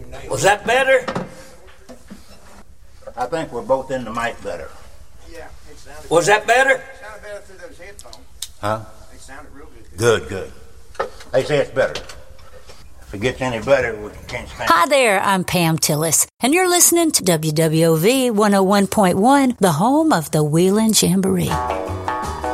Was that better? I think we're both in the mic better. Yeah, it sounded. Was that better? It sounded better through those headphones. Huh? It sounded real good. Good. They say it's better. If it gets any better, we can change things. Hi there, I'm Pam Tillis, and you're listening to WWOV 101.1, the home of the Wheeling Jamboree.